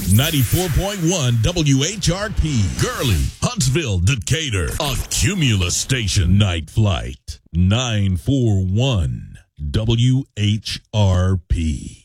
94.1 WHRP, Gurley, Huntsville, Decatur, a Cumulus station. Night Flight, 941 WHRP.